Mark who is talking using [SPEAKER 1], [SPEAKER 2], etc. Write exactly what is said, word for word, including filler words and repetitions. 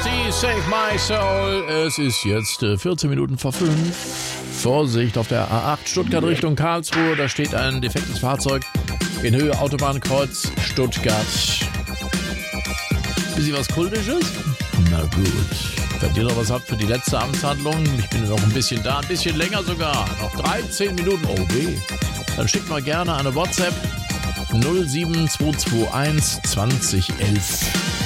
[SPEAKER 1] Nasty, Save My Soul. Es ist jetzt äh, vierzehn Minuten vor fünf. Vorsicht auf der A acht Stuttgart Richtung Karlsruhe. Da steht ein defektes Fahrzeug in Höhe Autobahnkreuz Stuttgart. Bisschen was Kultisches? Na gut. Wenn ihr noch was habt für die letzte Amtshandlung, ich bin noch ein bisschen da, ein bisschen länger sogar. Noch dreizehn Minuten. Oh weh. Dann schickt mal gerne eine WhatsApp null sieben zwei zwei eins zwanzig elf.